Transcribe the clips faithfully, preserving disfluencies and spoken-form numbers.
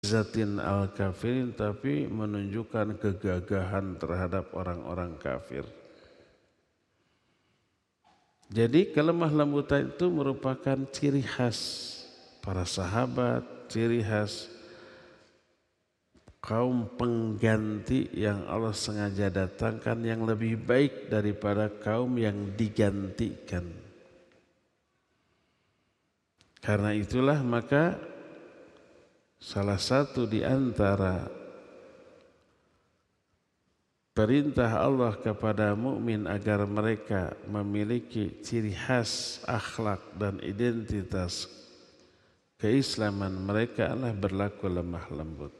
zatin al-kafirin, tapi menunjukkan kegagahan terhadap orang-orang kafir. Jadi kelemah lembutan itu merupakan ciri khas para sahabat, ciri khas kaum pengganti yang Allah sengaja datangkan yang lebih baik daripada kaum yang digantikan. Karena itulah maka salah satu di antara perintah Allah kepada mukmin agar mereka memiliki ciri khas akhlak dan identitas keislaman mereka adalah berlaku lemah lembut.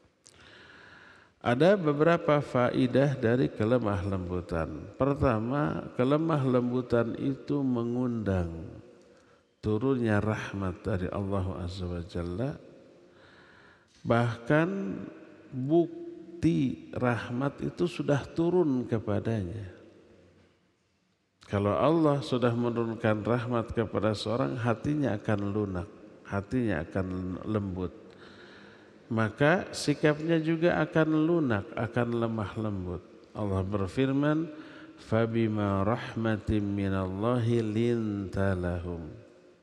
Ada beberapa faidah dari kelemah lembutan. Pertama, kelemah lembutan itu mengundang turunnya rahmat dari Allah Azza wa Jalla. Bahkan bukti rahmat itu sudah turun kepadanya. Kalau Allah sudah menurunkan rahmat kepada seorang, hatinya akan lunak, hatinya akan lembut. Maka sikapnya juga akan lunak, akan lemah lembut. Allah berfirman, "Fabima rahmatin minallahi linta lahum."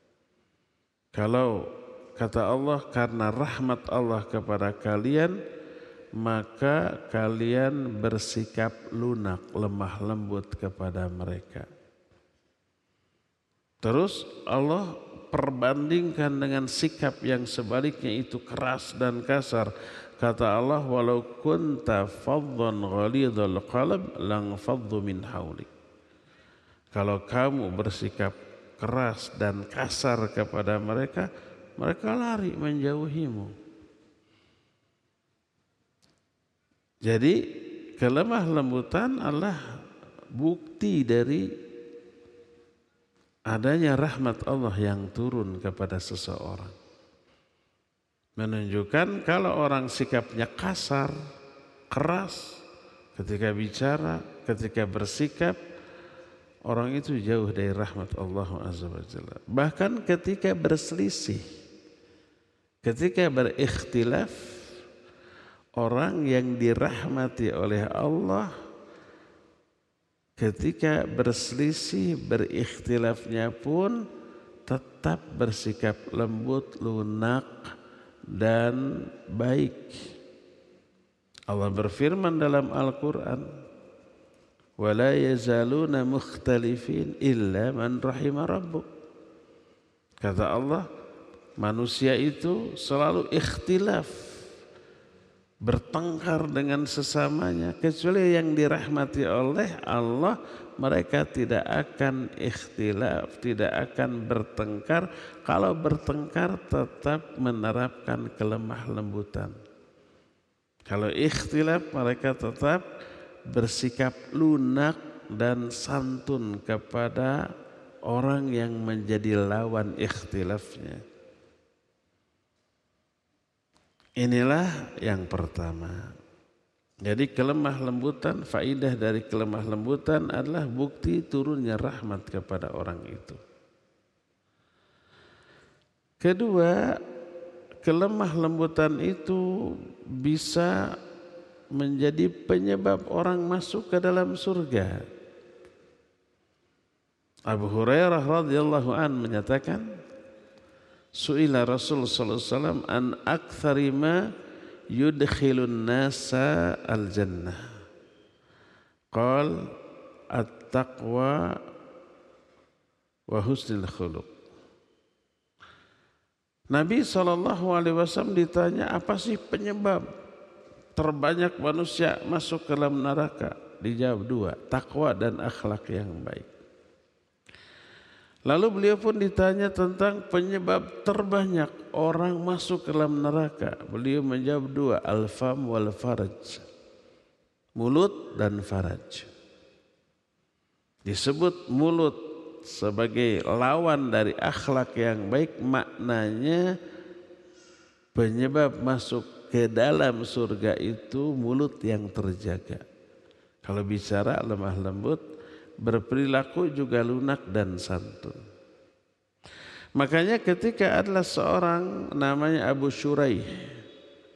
Kalau kata Allah, karena rahmat Allah kepada kalian, maka kalian bersikap lunak, lemah lembut kepada mereka. Terus Allah perbandingkan dengan sikap yang sebaliknya itu keras dan kasar. Kata Allah, walau kunta faddan ghalidhal qalb lang faddu min haulik. Kalau kamu bersikap keras dan kasar kepada mereka, mereka lari menjauhimu. Jadi kelemah lembutan adalah bukti dari adanya rahmat Allah yang turun kepada seseorang. Menunjukkan kalau orang sikapnya kasar, keras ketika bicara, ketika bersikap, orang itu jauh dari rahmat Allah Azza wa Jalla. Bahkan ketika berselisih, ketika berikhtilaf, orang yang dirahmati oleh Allah ketika berselisih, berikhtilafnya pun tetap bersikap lembut, lunak, dan baik. Allah berfirman dalam Al-Quran, وَلَا يَزَالُونَ مُخْتَلِفِينَ إِلَّا مَنْ رَحِمَ رَبُّكَ. Kata Allah, manusia itu selalu ikhtilaf, bertengkar dengan sesamanya, kecuali yang dirahmati oleh Allah, mereka tidak akan ikhtilaf, tidak akan bertengkar. Kalau bertengkar tetap menerapkan kelemah lembutan. Kalau ikhtilaf, mereka tetap bersikap lunak dan santun kepada orang yang menjadi lawan ikhtilafnya. Inilah yang pertama. Jadi kelemah lembutan, faidah dari kelemah lembutan adalah bukti turunnya rahmat kepada orang itu. Kedua, kelemah lembutan itu bisa menjadi penyebab orang masuk ke dalam surga. Abu Hurairah radhiyallahu an menyatakan, Su'ila Rasul sallallahu alaihi wasallam an aktsari ma yudkhilun nasa al-jannah. Qal at-taqwa wa husnul khuluq. Nabi sallallahu alaihi wasallam ditanya, apa sih penyebab terbanyak manusia masuk ke dalam neraka? Dijawab dua, takwa dan akhlak yang baik. Lalu beliau pun ditanya tentang penyebab terbanyak orang masuk ke dalam neraka. Beliau menjawab dua, al-fam wal faraj. Mulut dan faraj. Disebut mulut sebagai lawan dari akhlak yang baik, maknanya penyebab masuk ke dalam surga itu mulut yang terjaga. Kalau bicara lemah lembut, berperilaku juga lunak dan santun. Makanya ketika adalah seorang namanya Abu Syuraih